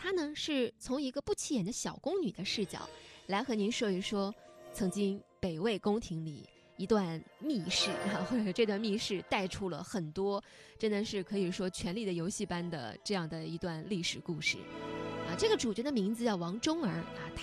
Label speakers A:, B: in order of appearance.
A: 她呢是从一个不起眼的小宫女的视角，来和您说一说曾经北魏宫廷里一段密室或者这段密室带出了很多真的是可以说权力的游戏般的这样的一段历史故事。这个主角的名字叫王忠儿